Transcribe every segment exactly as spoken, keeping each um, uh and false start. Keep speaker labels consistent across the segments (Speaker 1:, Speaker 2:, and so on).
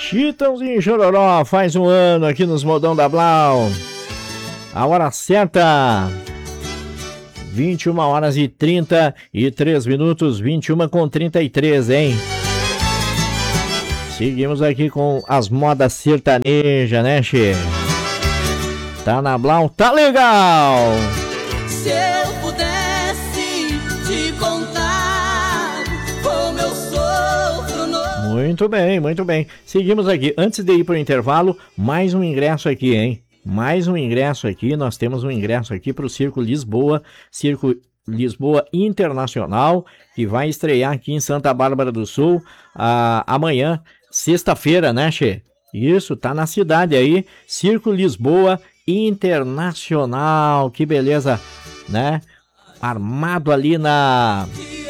Speaker 1: Chitãozinho Chororó faz um ano aqui nos Modão da Blau. A hora certa, vinte e uma horas e trinta e três minutos, vinte e uma com trinta e três, hein? Seguimos aqui com as modas sertanejas, né, che? Tá na Blau, tá legal!
Speaker 2: Se eu pudesse te contar como eu sofro no...
Speaker 1: Muito bem, muito bem. Seguimos aqui. Antes de ir pro intervalo, mais um ingresso aqui, hein? Mais um ingresso aqui. Nós temos um ingresso aqui pro Circo Lisboa, Circo Lisboa Internacional, que vai estrear aqui em Santa Bárbara do Sul ah, amanhã, sexta-feira, né, che? Isso, tá na cidade aí. Circo Lisboa Internacional, que beleza, né? Armado ali na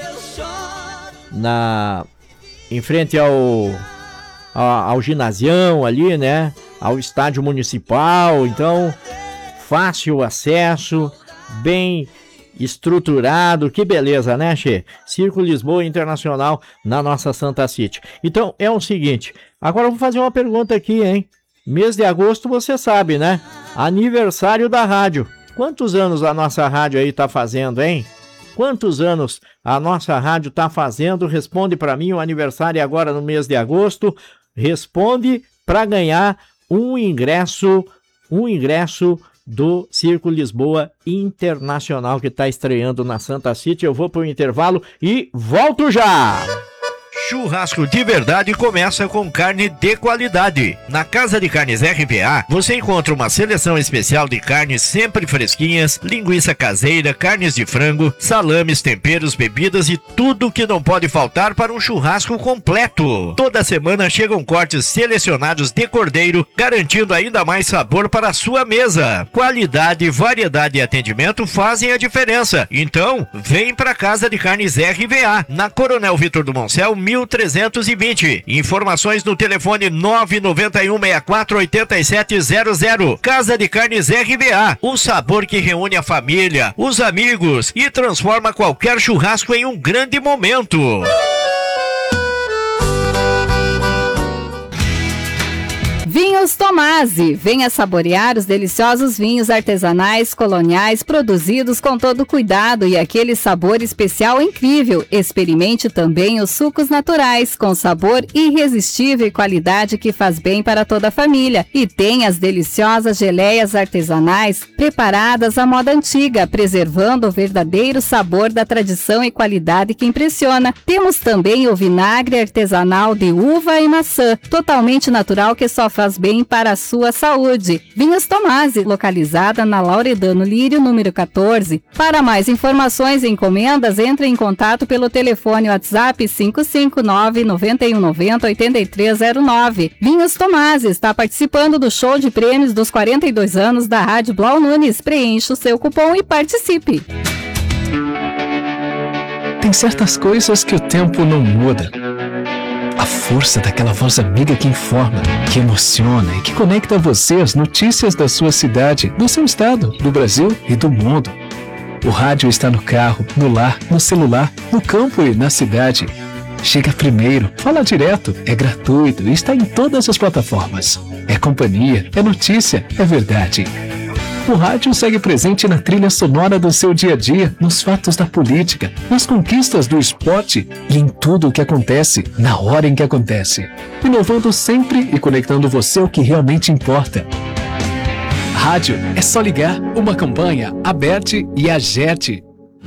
Speaker 1: na em frente ao ao, ao ginasião ali, né? Ao estádio municipal. Então, fácil acesso, bem estruturado, que beleza, né, che? Circo Lisboa Internacional na nossa Santa City. Então, é o seguinte, agora eu vou fazer uma pergunta aqui, hein? Mês de agosto, você sabe, né? Aniversário da rádio. Quantos anos a nossa rádio aí tá fazendo, hein? Quantos anos a nossa rádio tá fazendo? Responde para mim, o aniversário é agora no mês de agosto. Responde para ganhar um ingresso, um ingresso do Circo Lisboa Internacional que tá estreando na Santa City. Eu vou pro intervalo e volto já!
Speaker 3: Churrasco de verdade começa com carne de qualidade. Na Casa de Carnes R V A, você encontra uma seleção especial de carnes sempre fresquinhas, linguiça caseira, carnes de frango, salames, temperos, bebidas e tudo que não pode faltar para um churrasco completo. Toda semana chegam cortes selecionados de cordeiro, garantindo ainda mais sabor para a sua mesa. Qualidade, variedade e atendimento fazem a diferença. Então, vem pra Casa de Carnes R V A, na Coronel Vitor do Moncel, mil trezentos e vinte. Informações no telefone nove nove um, seis quatro oito sete zero zero. Casa de Carnes R V A, o sabor que reúne a família, os amigos e transforma qualquer churrasco em um grande momento.
Speaker 4: Vinhos Tomasi, venha saborear os deliciosos vinhos artesanais coloniais produzidos com todo cuidado e aquele sabor especial incrível. Experimente também os sucos naturais com sabor irresistível e qualidade que faz bem para toda a família. E tem as deliciosas geleias artesanais preparadas à moda antiga, preservando o verdadeiro sabor da tradição e qualidade que impressiona. Temos também o vinagre artesanal de uva e maçã, totalmente natural que só faz bem para a sua saúde. Vinhos Tomasi, localizada na Lauredano Lírio, número quatorze. Para mais informações e encomendas, entre em contato pelo telefone WhatsApp cinco cinco nove, nove um nove zero, oito três zero nove. Vinhos Tomasi está participando do show de prêmios dos quarenta e dois anos da Rádio Blau Nunes. Preencha o seu cupom e participe.
Speaker 5: Tem certas coisas que o tempo não muda. A força daquela voz amiga que informa, que emociona e que conecta você às notícias da sua cidade, do seu estado, do Brasil e do mundo. O rádio está no carro, no lar, no celular, no campo e na cidade. Chega primeiro, fala direto, é gratuito e está em todas as plataformas. É companhia, é notícia, é verdade. O rádio segue presente na trilha sonora do seu dia a dia, nos fatos da política, nas conquistas do esporte e em tudo o que acontece, na hora em que acontece. Inovando sempre e conectando você ao que realmente importa. Rádio é só ligar, uma campanha, Aberte e Agerte.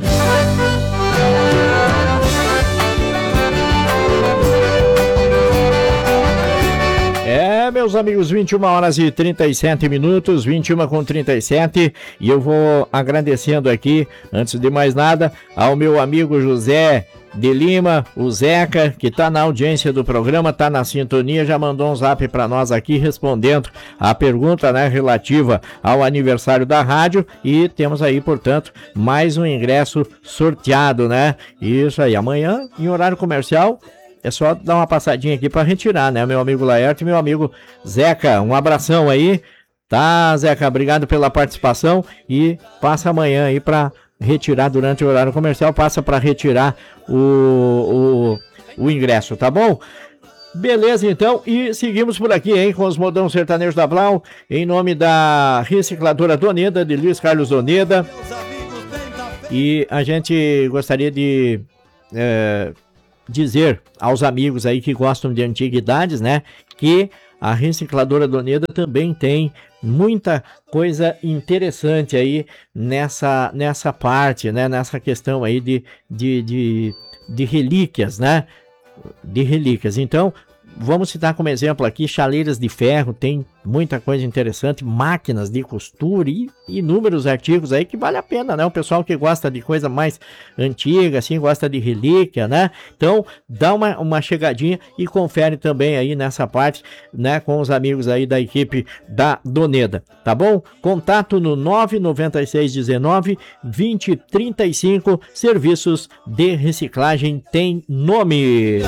Speaker 1: É, meus amigos, vinte e uma horas e trinta e sete minutos, vinte e uma com trinta e sete, e eu vou agradecendo aqui, antes de mais nada, ao meu amigo José de Lima, o Zeca, que tá na audiência do programa, tá na sintonia, já mandou um zap para nós aqui respondendo a pergunta, né, relativa ao aniversário da rádio, e temos aí, portanto, mais um ingresso sorteado, né? Isso aí, amanhã, em horário comercial, é só dar uma passadinha aqui para retirar, né? Meu amigo Laerte e meu amigo Zeca, um abração aí, tá, Zeca? Obrigado pela participação e passa amanhã aí para retirar durante o horário comercial, passa para retirar o, o, o ingresso, tá bom? Beleza, então, e seguimos por aqui, hein, com os modão sertanejos da Blau, em nome da recicladora Doneda, de Luiz Carlos Doneda. E a gente gostaria de é, dizer aos amigos aí que gostam de antiguidades, né, que a recicladora Doneda também tem muita coisa interessante aí nessa, nessa parte, né, nessa questão aí de, de, de, de relíquias, né, de relíquias. Então, vamos citar como exemplo aqui chaleiras de ferro, tem muita coisa interessante, máquinas de costura e inúmeros artigos aí que vale a pena, né? O pessoal que gosta de coisa mais antiga, assim, gosta de relíquia, né? Então, dá uma, uma chegadinha e confere também aí nessa parte, né? Com os amigos aí da equipe da Doneda, tá bom? Contato no nove nove seis um nove, dois zero três cinco, serviços de reciclagem tem nome.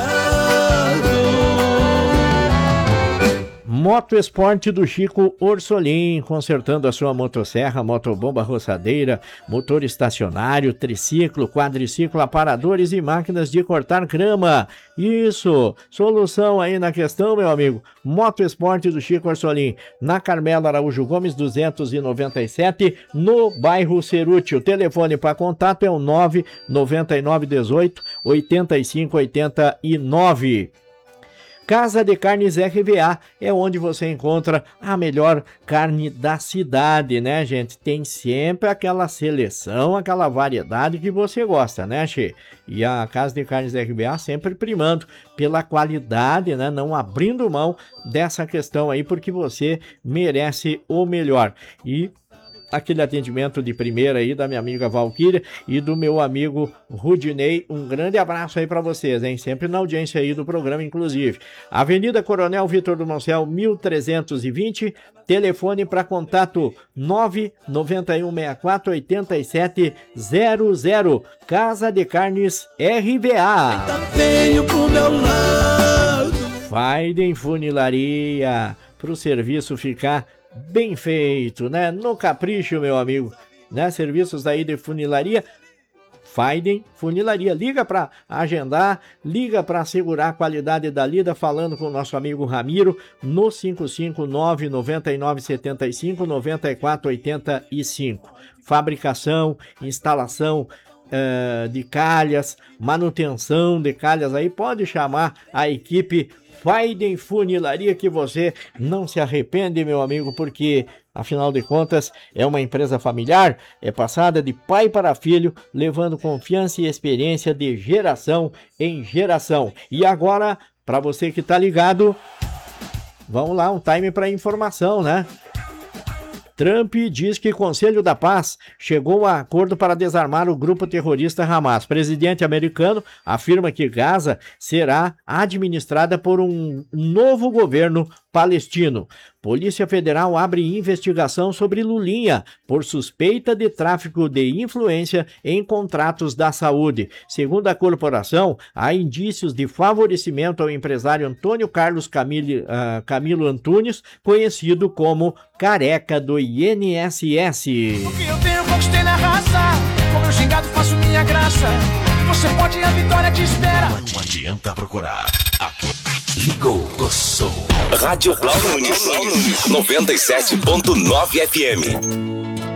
Speaker 1: Moto Esporte do Chico Orsolim, consertando a sua motosserra, motobomba roçadeira, motor estacionário, triciclo, quadriciclo, aparadores e máquinas de cortar grama. Isso, solução aí na questão, meu amigo. Moto Esporte do Chico Orsolim, na Carmelo Araújo Gomes, duzentos e noventa e sete, no bairro Ceruti. O telefone para contato é o nove nove nove um oito, oito cinco oito nove. Casa de Carnes R V A é onde você encontra a melhor carne da cidade, né, gente? Tem sempre aquela seleção, aquela variedade que você gosta, né, Che? E a Casa de Carnes R V A sempre primando pela qualidade, né? Não abrindo mão dessa questão aí, porque você merece o melhor. E aquele atendimento de primeira aí da minha amiga Valquíria e do meu amigo Rudinei. Um grande abraço aí para vocês, hein? Sempre na audiência aí do programa, inclusive. Avenida Coronel Vitor do Moncel, mil trezentos e vinte. Telefone para contato nove nove um seis quatro oito sete zero zero. Casa de Carnes R V A. Tá feio pro meu lado. Faiden Funilaria, pro serviço ficar bem feito, né? No capricho, meu amigo, né? Serviços aí de funilaria, Faiden Funilaria. Liga para agendar, liga para assegurar a qualidade da lida, falando com o nosso amigo Ramiro no cinco cinco nove nove nove sete cinco nove quatro oito cinco. Fabricação, instalação uh, de calhas, manutenção de calhas aí, pode chamar a equipe Faiden Funilaria que você não se arrepende, meu amigo, porque afinal de contas é uma empresa familiar, é passada de pai para filho, levando confiança e experiência de geração em geração. E agora, para você que tá ligado, vamos lá, um time para informação, né? Trump diz que Conselho da Paz chegou a acordo para desarmar o grupo terrorista Hamas. Presidente americano afirma que Gaza será administrada por um novo governo palestino. Polícia Federal abre investigação sobre Lulinha por suspeita de tráfico de influência em contratos da saúde. Segundo a corporação, há indícios de favorecimento ao empresário Antônio Carlos Camilo, uh, Camilo Antunes, conhecido como Careca do I N S S. O que eu tenho, conquistei na raça. Com meu gingado faço minha graça. Você pode, a vitória te espera.
Speaker 6: Não adianta procurar. Aqui. Ligou o som. Rádio Blau Nunes, noventa e sete ponto nove F M.